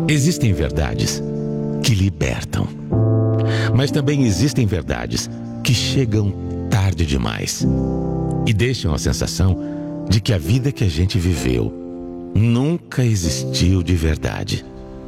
Existem verdades que libertam, mas também existem verdades que chegam tarde demais e deixam a sensação de que a vida que a gente viveu nunca existiu de verdade.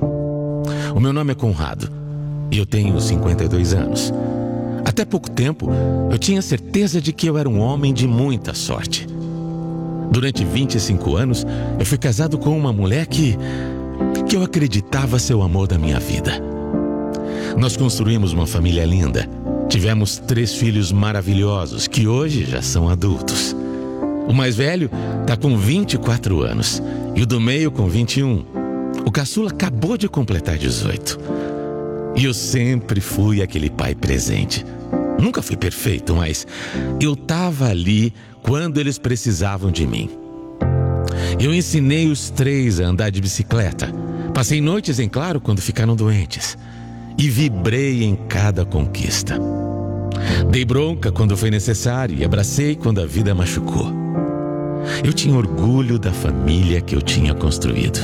O meu nome é Conrado e eu tenho 52 anos. Até pouco tempo, eu tinha certeza de que eu era um homem de muita sorte. Durante 25 anos, eu fui casado com uma mulher que eu acreditava ser o amor da minha vida. Nós construímos uma família linda. Tivemos 3 filhos maravilhosos que hoje já são adultos. O mais velho está com 24 anos e o do meio com 21. O caçula acabou de completar 18. E eu sempre fui aquele pai presente. Nunca fui perfeito, mas eu estava ali quando eles precisavam de mim. Eu ensinei os 3 a andar de bicicleta. Passei noites em claro quando ficaram doentes. E vibrei em cada conquista. Dei bronca quando foi necessário e abracei quando a vida machucou. Eu tinha orgulho da família que eu tinha construído.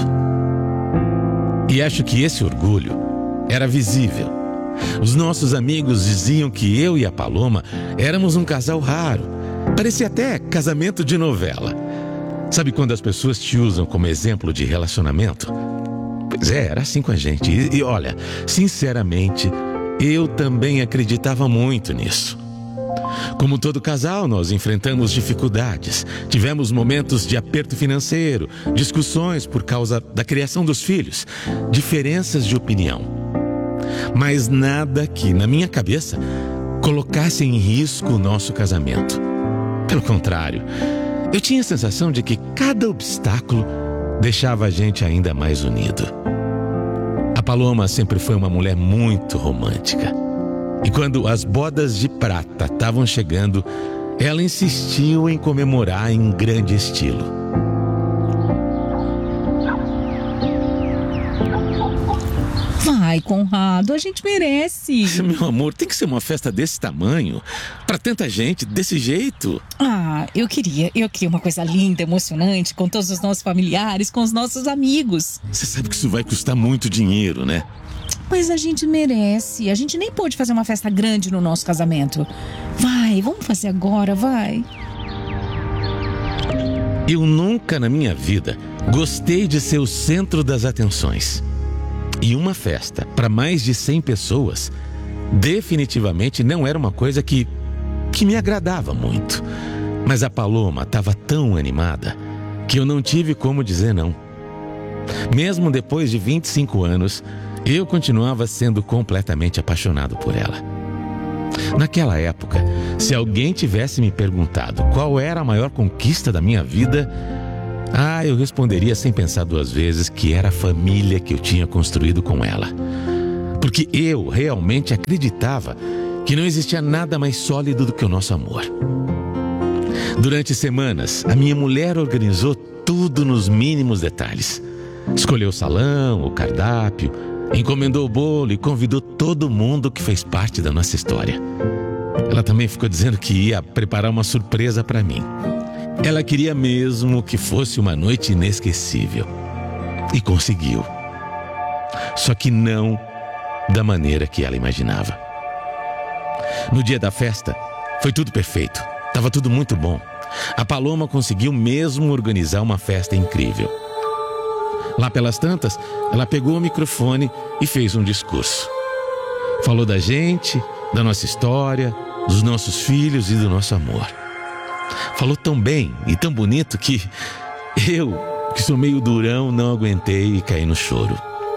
E acho que esse orgulho era visível. Os nossos amigos diziam que eu e a Paloma éramos um casal raro. Parecia até casamento de novela. Sabe quando as pessoas te usam como exemplo de relacionamento? Pois é, era assim com a gente. E olha, sinceramente, eu também acreditava muito nisso. Como todo casal, nós enfrentamos dificuldades. Tivemos momentos de aperto financeiro, discussões por causa da criação dos filhos, diferenças de opinião. Mas nada que, na minha cabeça, colocasse em risco o nosso casamento. Pelo contrário, eu tinha a sensação de que cada obstáculo deixava a gente ainda mais unido. A Paloma sempre foi uma mulher muito romântica. E quando as bodas de prata estavam chegando, ela insistiu em comemorar em grande estilo. Vai, Conrado, a gente merece. Meu amor, tem que ser uma festa desse tamanho, pra tanta gente, desse jeito. Eu queria uma coisa linda, emocionante, com todos os nossos familiares, com os nossos amigos. Você sabe que isso vai custar muito dinheiro, né? Mas a gente merece. A gente nem pôde fazer uma festa grande no nosso casamento. Vai, vamos fazer agora, vai. Eu nunca na minha vida gostei de ser o centro das atenções. E uma festa para mais de 100 pessoas definitivamente não era uma coisa que me agradava muito. Mas a Paloma estava tão animada que eu não tive como dizer não. Mesmo depois de 25 anos, eu continuava sendo completamente apaixonado por ela. Naquela época, se alguém tivesse me perguntado qual era a maior conquista da minha vida, eu responderia sem pensar 2 vezes que era a família que eu tinha construído com ela. Porque eu realmente acreditava que não existia nada mais sólido do que o nosso amor. Durante semanas, a minha mulher organizou tudo nos mínimos detalhes. Escolheu o salão, o cardápio, encomendou o bolo e convidou todo mundo que fez parte da nossa história. Ela também ficou dizendo que ia preparar uma surpresa para mim. Ela queria mesmo que fosse uma noite inesquecível. E conseguiu. Só que não da maneira que ela imaginava. No dia da festa, foi tudo perfeito. Estava tudo muito bom. A Paloma conseguiu mesmo organizar uma festa incrível. Lá pelas tantas, ela pegou o microfone e fez um discurso. Falou da gente, da nossa história, dos nossos filhos e do nosso amor. Falou tão bem e tão bonito que eu, que sou meio durão, não aguentei e caí no choro.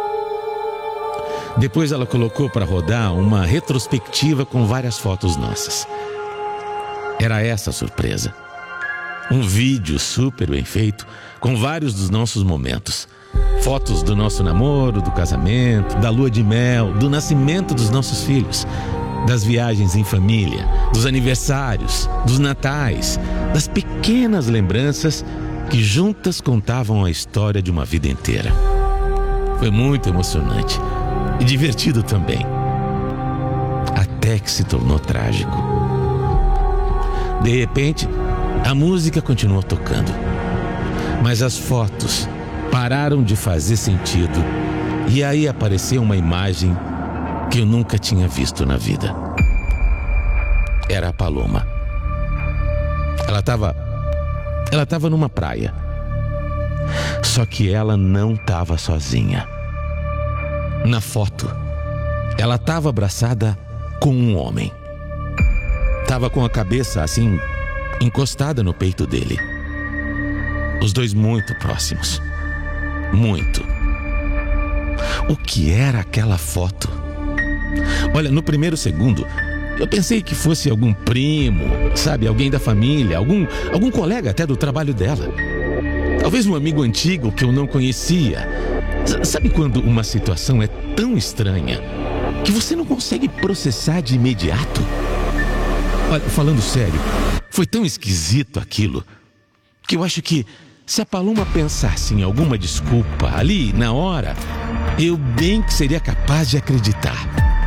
Depois ela colocou para rodar uma retrospectiva com várias fotos nossas. Era essa a surpresa. Um vídeo super bem feito, com vários dos nossos momentos. Fotos do nosso namoro, do casamento, da lua de mel, do nascimento dos nossos filhos, das viagens em família, dos aniversários, dos natais, das pequenas lembranças que juntas contavam a história de uma vida inteira. Foi muito emocionante e divertido também, até que se tornou trágico. De repente, a música continuou tocando, mas as fotos pararam de fazer sentido E aí apareceu uma imagem que eu nunca tinha visto na vida. Era a Paloma. Ela estava numa praia. Só que ela não estava sozinha. Na foto, ela estava abraçada com um homem. Estava com a cabeça assim, encostada no peito dele. Os dois muito próximos. Muito. O que era aquela foto? Olha, no primeiro segundo, eu pensei que fosse algum primo, sabe? Alguém da família, algum colega até do trabalho dela. Talvez um amigo antigo que eu não conhecia. Sabe quando uma situação é tão estranha que você não consegue processar de imediato? Olha, falando sério, foi tão esquisito aquilo que eu acho que se a Paloma pensasse em alguma desculpa ali, na hora, eu bem que seria capaz de acreditar.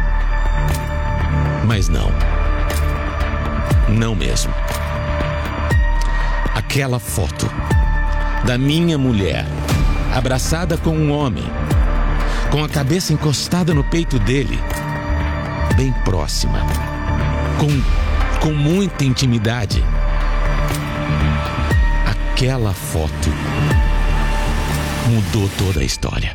Mas não. Não mesmo. Aquela foto da minha mulher abraçada com um homem, com a cabeça encostada no peito dele, bem próxima, com muita intimidade. Aquela foto mudou toda a história.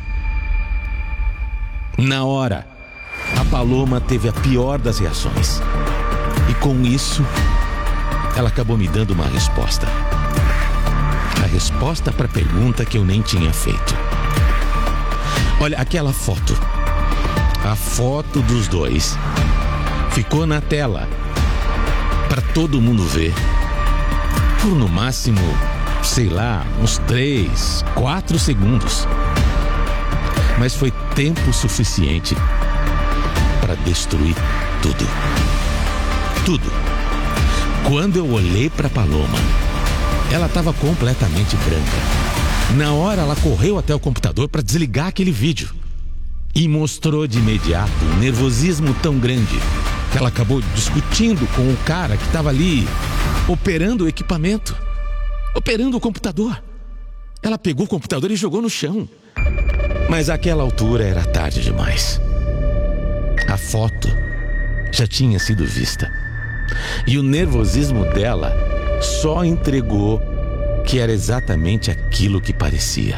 Na hora, a Paloma teve a pior das reações. E com isso, ela acabou me dando uma resposta. A resposta para a pergunta que eu nem tinha feito. Olha, aquela foto, a foto dos dois, ficou na tela para todo mundo ver. Por no máximo, sei lá, uns 3, 4 segundos. Mas foi tempo suficiente para destruir tudo. Tudo. Quando eu olhei para Paloma, ela estava completamente branca. Na hora, ela correu até o computador para desligar aquele vídeo e mostrou de imediato um nervosismo tão grande que ela acabou discutindo com o cara que estava ali operando o equipamento, operando o computador. Ela pegou o computador e jogou no chão. Mas àquela altura era tarde demais. A foto já tinha sido vista. E o nervosismo dela só entregou que era exatamente aquilo que parecia.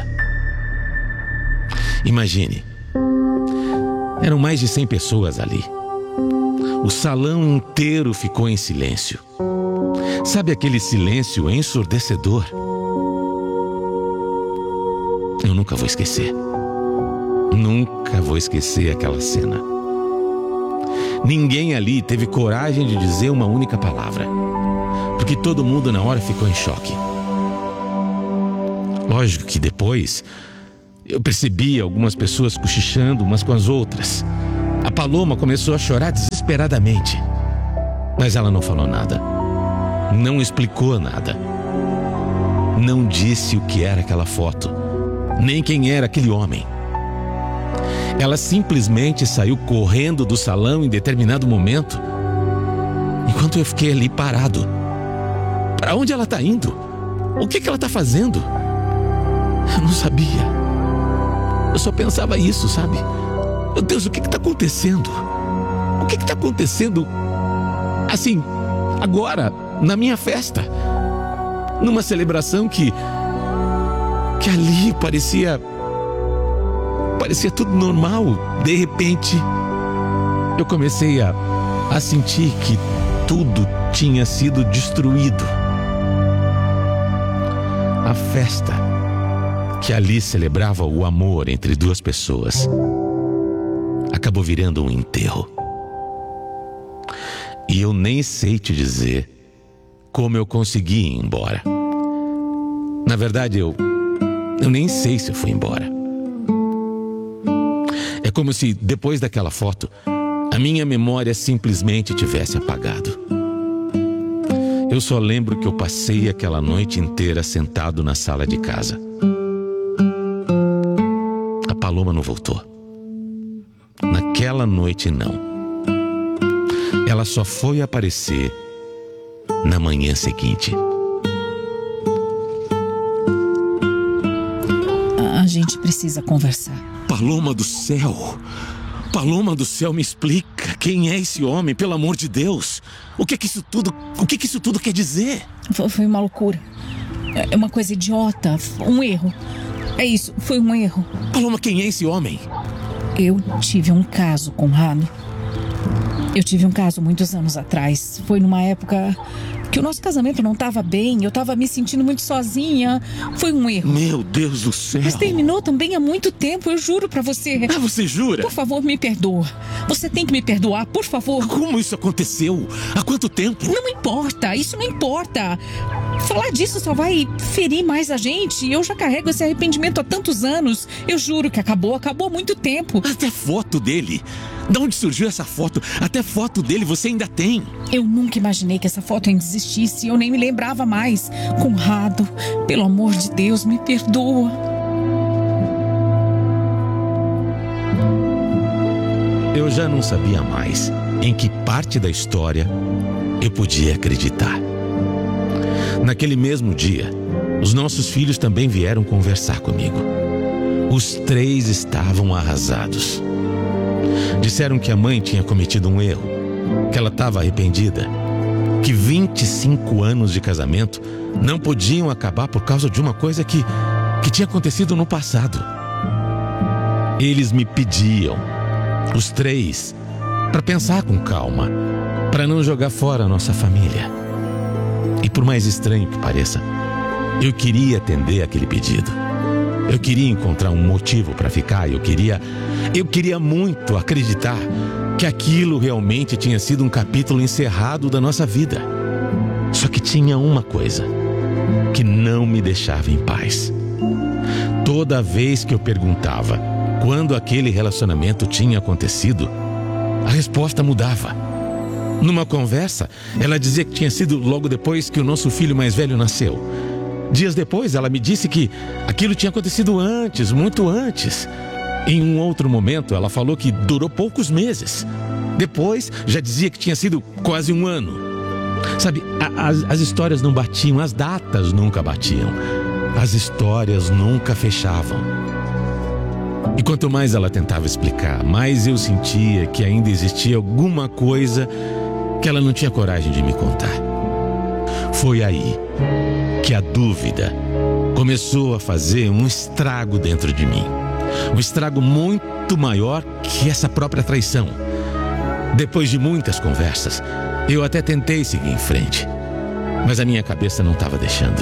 Imagine, eram mais de 100 pessoas ali. O salão inteiro ficou em silêncio. Sabe aquele silêncio ensurdecedor? Eu nunca vou esquecer. Nunca vou esquecer aquela cena. Ninguém ali teve coragem de dizer uma única palavra, porque todo mundo na hora ficou em choque. Lógico que depois eu percebi algumas pessoas cochichando umas com as outras. A Paloma começou a chorar desesperadamente, mas ela não falou nada, não explicou nada, não disse o que era aquela foto, nem quem era aquele homem. Ela simplesmente saiu correndo do salão em determinado momento, enquanto eu fiquei ali parado. Para onde ela está indo? O que ela está fazendo? Eu não sabia. Eu só pensava isso, sabe? Meu Deus, o que está acontecendo? O que está acontecendo? Assim, agora, na minha festa, numa celebração que ali parecia tudo normal. De repente, eu comecei a sentir que tudo tinha sido destruído. A festa que ali celebrava o amor entre duas pessoas acabou virando um enterro. E eu nem sei te dizer como eu consegui ir embora. Na verdade, eu nem sei se eu fui embora. É como se, depois daquela foto, a minha memória simplesmente tivesse apagado. Eu só lembro que eu passei aquela noite inteira sentado na sala de casa. A Paloma não voltou. Naquela noite, não. Ela só foi aparecer na manhã seguinte. gente precisa conversar. Paloma do céu! Paloma do céu, me explica. Quem é esse homem, pelo amor de Deus? O que isso tudo quer dizer? Foi uma loucura. É uma coisa idiota. Um erro. É isso, foi um erro. Paloma, quem é esse homem? Eu tive um caso, Conrado. Eu tive um caso muitos anos atrás. Foi numa época que o nosso casamento não estava bem. Eu estava me sentindo muito sozinha. Foi um erro. Meu Deus do céu. Mas terminou também há muito tempo, eu juro pra você. Ah, você jura? Por favor, me perdoa. Você tem que me perdoar, por favor. Como isso aconteceu? Há quanto tempo? Não importa, isso não importa. Falar disso só vai ferir mais a gente. Eu já carrego esse arrependimento há tantos anos. Eu juro que acabou há muito tempo. Até foto dele. De onde surgiu essa foto? Até foto dele você ainda tem. Eu nunca imaginei que essa foto ainda existisse. Eu nem me lembrava mais. Conrado, pelo amor de Deus, me perdoa. Eu já não sabia mais em que parte da história eu podia acreditar. Naquele mesmo dia, os nossos filhos também vieram conversar comigo. Os 3 estavam arrasados. Disseram que a mãe tinha cometido um erro, que ela estava arrependida, que 25 anos de casamento não podiam acabar por causa de uma coisa que tinha acontecido no passado. Eles me pediam, os 3, para pensar com calma, para não jogar fora a nossa família. E por mais estranho que pareça, eu queria atender aquele pedido. Eu queria encontrar um motivo para ficar. Eu queria muito acreditar que aquilo realmente tinha sido um capítulo encerrado da nossa vida. Só que tinha uma coisa que não me deixava em paz. Toda vez que eu perguntava quando aquele relacionamento tinha acontecido, a resposta mudava. Numa conversa, ela dizia que tinha sido logo depois que o nosso filho mais velho nasceu. Dias depois, ela me disse que aquilo tinha acontecido antes, muito antes. Em um outro momento, ela falou que durou poucos meses. Depois, já dizia que tinha sido quase um ano. Sabe, as histórias não batiam, as datas nunca batiam. As histórias nunca fechavam. E quanto mais ela tentava explicar, mais eu sentia que ainda existia alguma coisa que ela não tinha coragem de me contar. Foi aí que a dúvida começou a fazer um estrago dentro de mim. Um estrago muito maior que essa própria traição. Depois de muitas conversas, eu até tentei seguir em frente, mas a minha cabeça não estava deixando.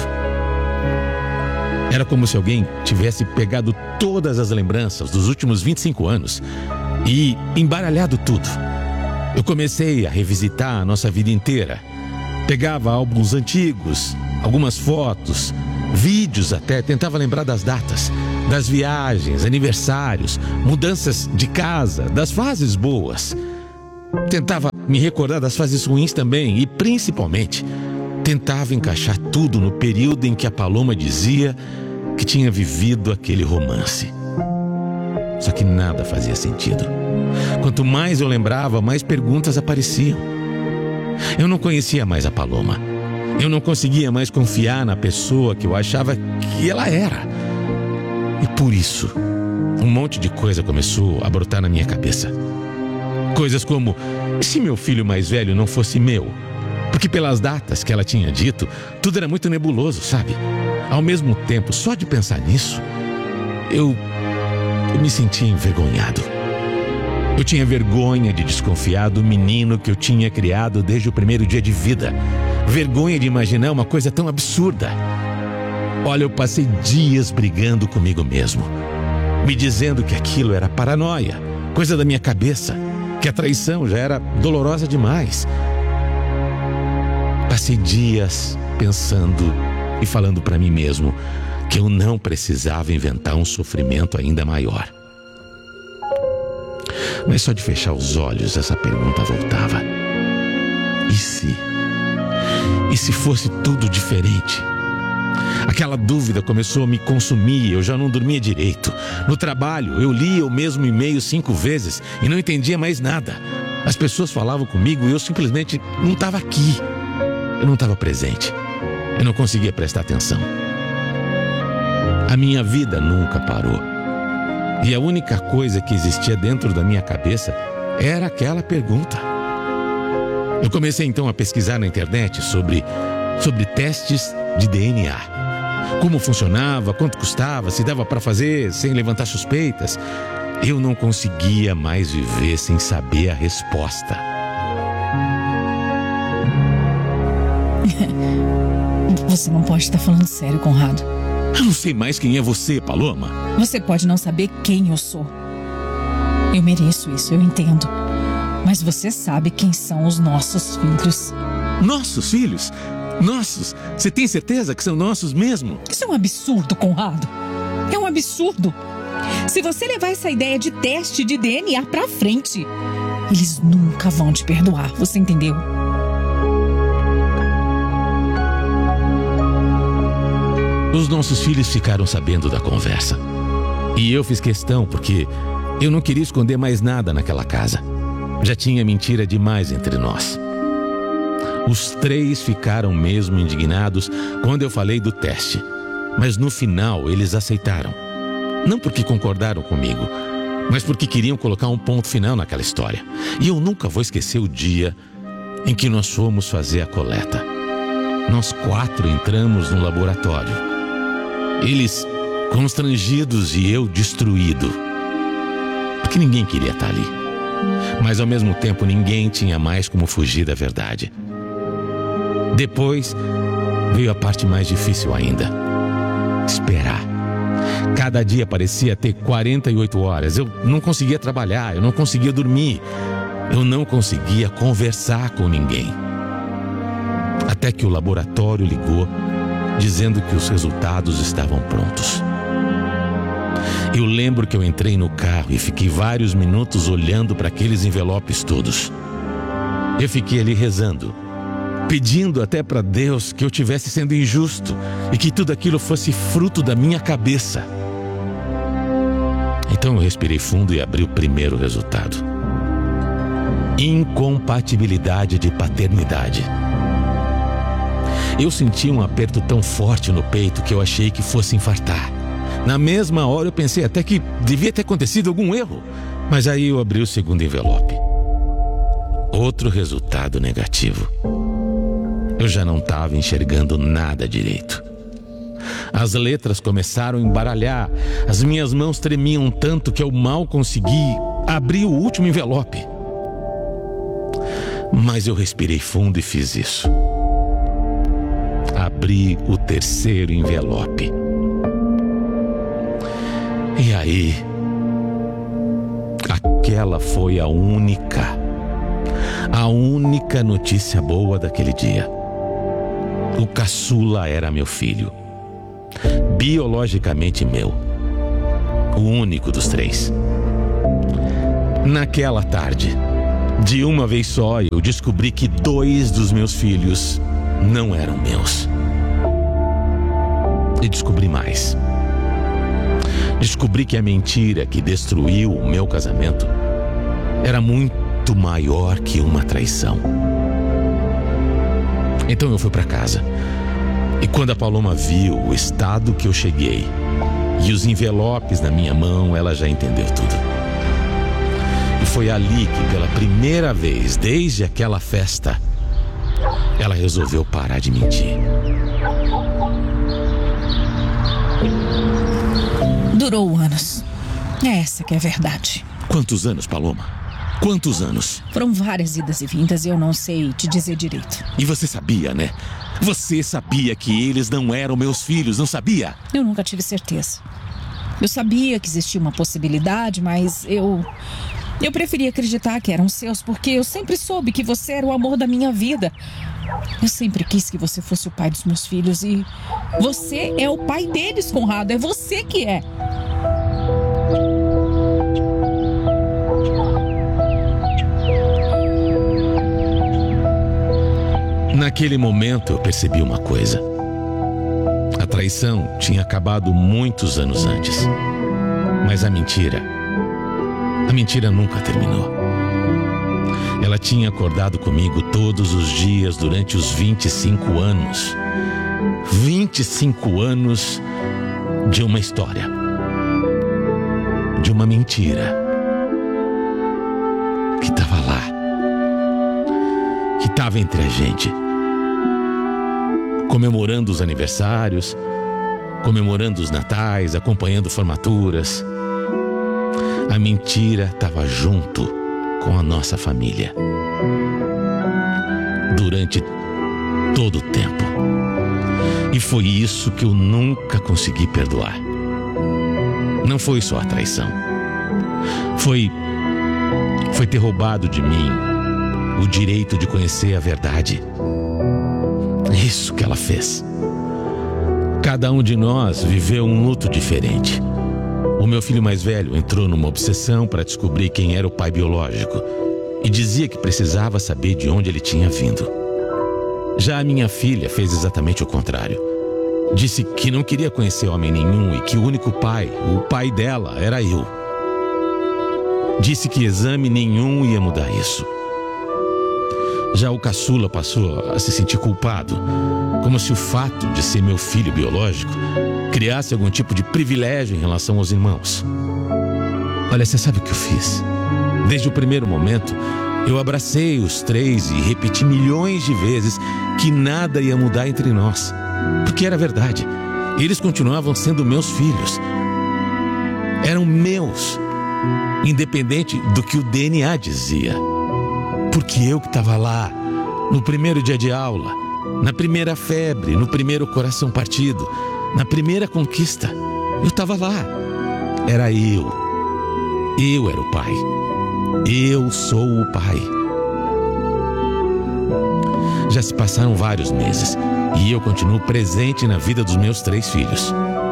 Era como se alguém tivesse pegado todas as lembranças dos últimos 25 anos e embaralhado tudo. Eu comecei a revisitar a nossa vida inteira. Pegava álbuns antigos, algumas fotos, vídeos até, tentava lembrar das datas, das viagens, aniversários, mudanças de casa, das fases boas. Tentava me recordar das fases ruins também e, principalmente, tentava encaixar tudo no período em que a Paloma dizia que tinha vivido aquele romance. Só que nada fazia sentido. Quanto mais eu lembrava, mais perguntas apareciam. Eu não conhecia mais a Paloma. Eu não conseguia mais confiar na pessoa que eu achava que ela era. E por isso, um monte de coisa começou a brotar na minha cabeça. Coisas como, e se meu filho mais velho não fosse meu? Porque pelas datas que ela tinha dito, tudo era muito nebuloso, sabe? Ao mesmo tempo, só de pensar nisso, eu me sentia envergonhado. Eu tinha vergonha de desconfiar do menino que eu tinha criado desde o primeiro dia de vida. Vergonha de imaginar uma coisa tão absurda. Olha, eu passei dias brigando comigo mesmo, me dizendo que aquilo era paranoia, coisa da minha cabeça, que a traição já era dolorosa demais. Passei dias pensando e falando para mim mesmo que eu não precisava inventar um sofrimento ainda maior. Mas só de fechar os olhos essa pergunta voltava. E se fosse tudo diferente? Aquela dúvida começou a me consumir, eu já não dormia direito. No trabalho, eu lia o mesmo e-mail 5 vezes e não entendia mais nada. As pessoas falavam comigo e eu simplesmente não estava aqui. Eu não estava presente. Eu não conseguia prestar atenção. A minha vida nunca parou. E a única coisa que existia dentro da minha cabeça era aquela pergunta. Eu comecei então a pesquisar na internet sobre testes de DNA. Como funcionava, quanto custava, se dava para fazer sem levantar suspeitas. Eu não conseguia mais viver sem saber a resposta. Você não pode estar falando sério, Conrado. Eu não sei mais quem é você, Paloma. Você pode não saber quem eu sou. Eu mereço isso, eu entendo. Mas você sabe quem são os nossos filhos. Nossos filhos? Nossos? Você tem certeza que são nossos mesmo? Isso é um absurdo, Conrado. É um absurdo. Se você levar essa ideia de teste de DNA pra frente, eles nunca vão te perdoar, você entendeu? Os nossos filhos ficaram sabendo da conversa. E eu fiz questão porque eu não queria esconder mais nada naquela casa. Já tinha mentira demais entre nós. Os 3 ficaram mesmo indignados quando eu falei do teste. Mas no final eles aceitaram. Não porque concordaram comigo, mas porque queriam colocar um ponto final naquela história. E eu nunca vou esquecer o dia em que nós fomos fazer a coleta. Nós 4 entramos no laboratório. Eles constrangidos e eu destruído. Porque ninguém queria estar ali. Mas ao mesmo tempo ninguém tinha mais como fugir da verdade. Depois veio a parte mais difícil ainda. Esperar. Cada dia parecia ter 48 horas. Eu não conseguia trabalhar, eu não conseguia dormir. Eu não conseguia conversar com ninguém. Até que o laboratório ligou, dizendo que os resultados estavam prontos. Eu lembro que eu entrei no carro e fiquei vários minutos olhando para aqueles envelopes todos. Eu fiquei ali rezando, pedindo até para Deus que eu estivesse sendo injusto e que tudo aquilo fosse fruto da minha cabeça. Então eu respirei fundo e abri o primeiro resultado. Incompatibilidade de paternidade. Eu senti um aperto tão forte no peito que eu achei que fosse infartar. Na mesma hora eu pensei até que devia ter acontecido algum erro. Mas aí eu abri o segundo envelope. Outro resultado negativo. Eu já não estava enxergando nada direito. As letras começaram a embaralhar. As minhas mãos tremiam tanto que eu mal consegui abrir o último envelope. Mas eu respirei fundo e fiz isso. Abri o terceiro envelope. E aí, aquela foi a única notícia boa daquele dia. O caçula era meu filho, biologicamente meu, o único dos 3. Naquela tarde, de uma vez só, eu descobri que 2 dos meus filhos não eram meus. E descobri mais. Descobri que a mentira que destruiu o meu casamento era muito maior que uma traição. Então eu fui para casa. E quando a Paloma viu o estado que eu cheguei e os envelopes na minha mão, ela já entendeu tudo. E foi ali que, pela primeira vez desde aquela festa, ela resolveu parar de mentir. Durou anos. Essa que é a verdade. Quantos anos, Paloma? Quantos anos? Foram várias idas e vindas e eu não sei te dizer direito. E você sabia, né? Você sabia que eles não eram meus filhos, não sabia? Eu nunca tive certeza. Eu sabia que existia uma possibilidade, mas eu preferia acreditar que eram seus, porque eu sempre soube que você era o amor da minha vida. Eu sempre quis que você fosse o pai dos meus filhos e você é o pai deles, Conrado. É você que é. Naquele momento eu percebi uma coisa. A traição tinha acabado muitos anos antes. Mas a mentira nunca terminou. Ela tinha acordado comigo todos os dias durante os 25 anos. 25 anos de uma história, de uma mentira que estava lá, que estava entre a gente, comemorando os aniversários, comemorando os natais, acompanhando formaturas. A mentira estava junto com a nossa família durante todo o tempo. E foi isso que eu nunca consegui perdoar. Não foi só a traição. Foi ter roubado de mim o direito de conhecer a verdade. Isso que ela fez. Cada um de nós viveu um luto diferente. O meu filho mais velho entrou numa obsessão para descobrir quem era o pai biológico e dizia que precisava saber de onde ele tinha vindo. Já a minha filha fez exatamente o contrário. Disse que não queria conhecer homem nenhum e que o único pai, o pai dela, era eu. Disse que exame nenhum ia mudar isso. Já o caçula passou a se sentir culpado, como se o fato de ser meu filho biológico criasse algum tipo de privilégio em relação aos irmãos. Olha, você sabe o que eu fiz? Desde o primeiro momento, eu abracei os três e repeti milhões de vezes que nada ia mudar entre nós. Porque era verdade. Eles continuavam sendo meus filhos. Eram meus, independente do que o DNA dizia. Porque eu que estava lá, no primeiro dia de aula, na primeira febre, no primeiro coração partido, na primeira conquista, eu estava lá. Era eu. Eu era o pai. Eu sou o pai. Já se passaram vários meses e eu continuo presente na vida dos meus 3 filhos.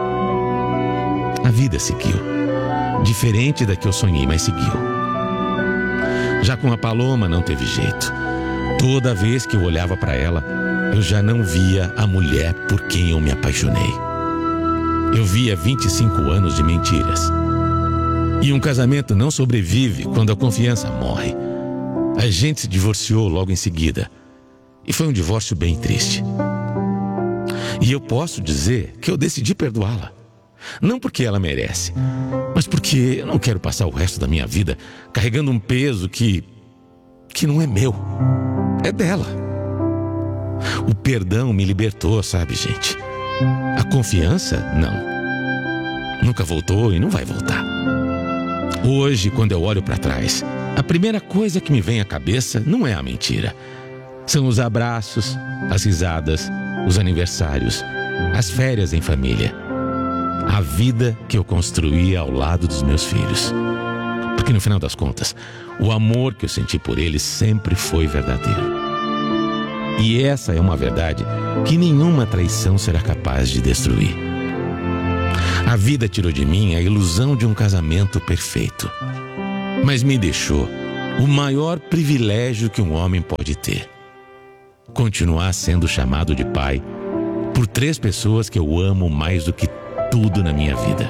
A vida seguiu. Diferente da que eu sonhei, mas seguiu. Já com a Paloma não teve jeito. Toda vez que eu olhava para ela, eu já não via a mulher por quem eu me apaixonei. Eu via 25 anos de mentiras. E um casamento não sobrevive quando a confiança morre. A gente se divorciou logo em seguida. E foi um divórcio bem triste. E eu posso dizer que eu decidi perdoá-la. Não porque ela merece, mas porque eu não quero passar o resto da minha vida carregando um peso que não é meu. É dela. O perdão me libertou, sabe, gente? A confiança, não. Nunca voltou e não vai voltar. Hoje, quando eu olho para trás, a primeira coisa que me vem à cabeça não é a mentira. São os abraços, as risadas, os aniversários, as férias em família. A vida que eu construí ao lado dos meus filhos. Porque no final das contas, o amor que eu senti por eles sempre foi verdadeiro. E essa é uma verdade que nenhuma traição será capaz de destruir. A vida tirou de mim a ilusão de um casamento perfeito, mas me deixou o maior privilégio que um homem pode ter: continuar sendo chamado de pai por 3 pessoas que eu amo mais do que tudo na minha vida.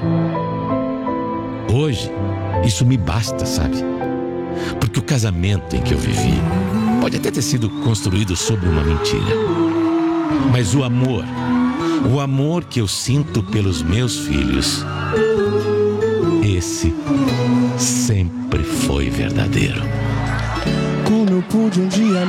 Hoje, isso me basta, sabe? Porque o casamento em que eu vivi pode até ter sido construído sobre uma mentira, mas o amor que eu sinto pelos meus filhos, esse sempre foi verdadeiro. Como eu pude um dia